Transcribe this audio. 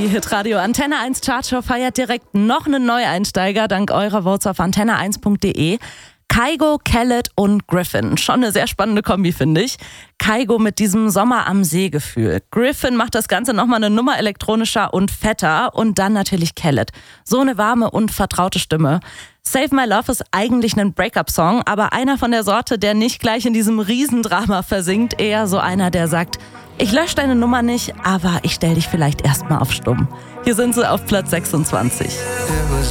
Die Hitradio Antenne 1 Chartshow feiert direkt noch einen Neueinsteiger dank eurer Votes auf antenne1.de. Kygo, Khaled und Griffin. Schon eine sehr spannende Kombi, finde ich. Kygo mit diesem Sommer am See-Gefühl. Griffin macht das Ganze nochmal eine Nummer elektronischer und fetter. Und dann natürlich Khaled. So eine warme und vertraute Stimme. Save My Love ist eigentlich ein Breakup-Song, aber einer von der Sorte, der nicht gleich in diesem Riesendrama versinkt. Eher so einer, der sagt, ich lösche deine Nummer nicht, aber ich stell dich vielleicht erstmal auf stumm. Hier sind sie auf Platz 26.